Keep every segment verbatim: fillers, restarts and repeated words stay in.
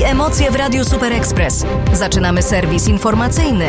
i emocje w Radiu Super Express. Zaczynamy serwis informacyjny.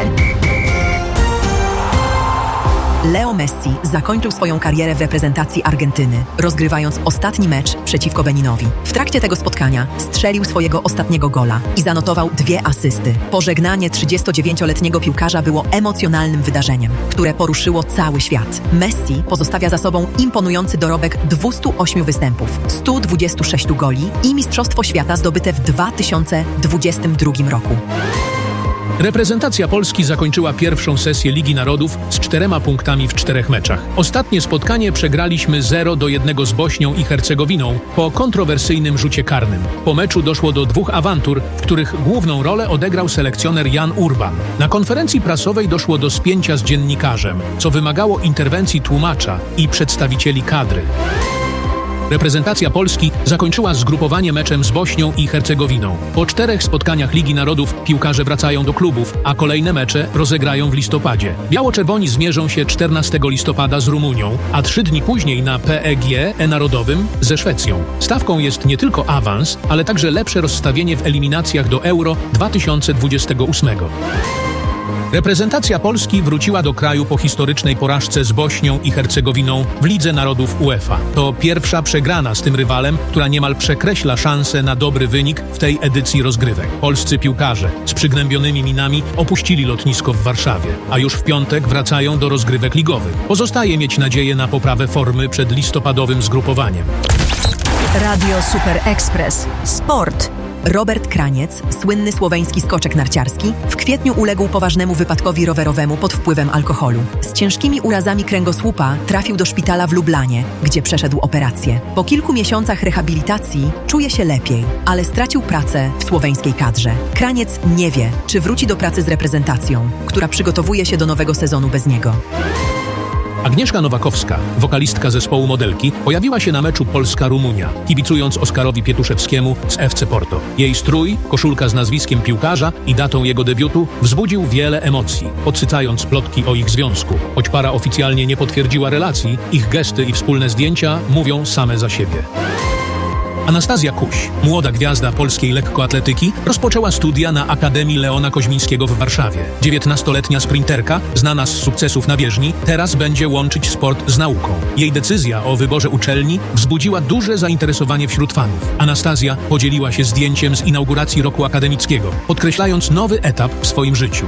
Leo Messi zakończył swoją karierę w reprezentacji Argentyny, rozgrywając ostatni mecz przeciwko Beninowi. W trakcie tego spotkania strzelił swojego ostatniego gola i zanotował dwie asysty. Pożegnanie trzydziestodziewięcioletniego piłkarza było emocjonalnym wydarzeniem, które poruszyło cały świat. Messi pozostawia za sobą imponujący dorobek dwustu ośmiu występów, stu dwudziestu sześciu goli i Mistrzostwo Świata zdobyte w dwa tysiące dwudziestym drugim roku. Reprezentacja Polski zakończyła pierwszą sesję Ligi Narodów z czterema punktami w czterech meczach. Ostatnie spotkanie przegraliśmy zero do jednego z Bośnią i Hercegowiną po kontrowersyjnym rzucie karnym. Po meczu doszło do dwóch awantur, w których główną rolę odegrał selekcjoner Jan Urban. Na konferencji prasowej doszło do spięcia z dziennikarzem, co wymagało interwencji tłumacza i przedstawicieli kadry. Reprezentacja Polski zakończyła zgrupowanie meczem z Bośnią i Hercegowiną. Po czterech spotkaniach Ligi Narodów piłkarze wracają do klubów, a kolejne mecze rozegrają w listopadzie. Biało-czerwoni zmierzą się czternastego listopada z Rumunią, a trzy dni później na P E G E-Narodowym ze Szwecją. Stawką jest nie tylko awans, ale także lepsze rozstawienie w eliminacjach do Euro dwa tysiące dwudziestego ósmego. Reprezentacja Polski wróciła do kraju po historycznej porażce z Bośnią i Hercegowiną w Lidze Narodów UEFA. To pierwsza przegrana z tym rywalem, która niemal przekreśla szansę na dobry wynik w tej edycji rozgrywek. Polscy piłkarze z przygnębionymi minami opuścili lotnisko w Warszawie, a już w piątek wracają do rozgrywek ligowych. Pozostaje mieć nadzieję na poprawę formy przed listopadowym zgrupowaniem. Radio Super Express. Sport. Robert Kraniec, słynny słoweński skoczek narciarski, w kwietniu uległ poważnemu wypadkowi rowerowemu pod wpływem alkoholu. Z ciężkimi urazami kręgosłupa trafił do szpitala w Lublanie, gdzie przeszedł operację. Po kilku miesiącach rehabilitacji czuje się lepiej, ale stracił pracę w słoweńskiej kadrze. Kraniec nie wie, czy wróci do pracy z reprezentacją, która przygotowuje się do nowego sezonu bez niego. Agnieszka Nowakowska, wokalistka zespołu Modelki, pojawiła się na meczu Polska-Rumunia, kibicując Oskarowi Pietuszewskiemu z F C Porto. Jej strój, koszulka z nazwiskiem piłkarza i datą jego debiutu wzbudził wiele emocji, podsycając plotki o ich związku. Choć para oficjalnie nie potwierdziła relacji, ich gesty i wspólne zdjęcia mówią same za siebie. Anastazja Kuś, młoda gwiazda polskiej lekkoatletyki, rozpoczęła studia na Akademii Leona Koźmińskiego w Warszawie. dziewiętnastoletnia sprinterka, znana z sukcesów na bieżni, teraz będzie łączyć sport z nauką. Jej decyzja o wyborze uczelni wzbudziła duże zainteresowanie wśród fanów. Anastazja podzieliła się zdjęciem z inauguracji roku akademickiego, podkreślając nowy etap w swoim życiu.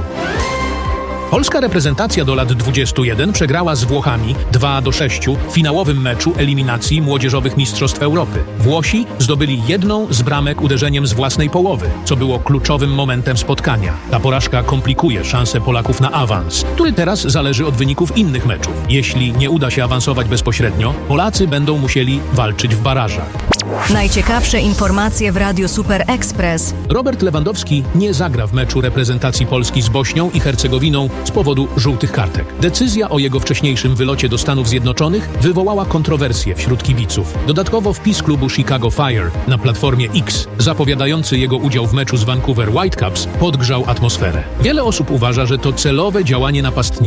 Polska reprezentacja do lat dwudziestu jeden przegrała z Włochami dwa do sześciu w finałowym meczu eliminacji młodzieżowych mistrzostw Europy. Włosi zdobyli jedną z bramek uderzeniem z własnej połowy, co było kluczowym momentem spotkania. Ta porażka komplikuje szanse Polaków na awans, który teraz zależy od wyników innych meczów. Jeśli nie uda się awansować bezpośrednio, Polacy będą musieli walczyć w barażach. Najciekawsze informacje w Radiu Super Express. Robert Lewandowski nie zagra w meczu reprezentacji Polski z Bośnią i Hercegowiną z powodu żółtych kartek. Decyzja o jego wcześniejszym wylocie do Stanów Zjednoczonych wywołała kontrowersję wśród kibiców. Dodatkowo wpis klubu Chicago Fire na platformie X, zapowiadający jego udział w meczu z Vancouver Whitecaps, podgrzał atmosferę. Wiele osób uważa, że to celowe działanie napastnika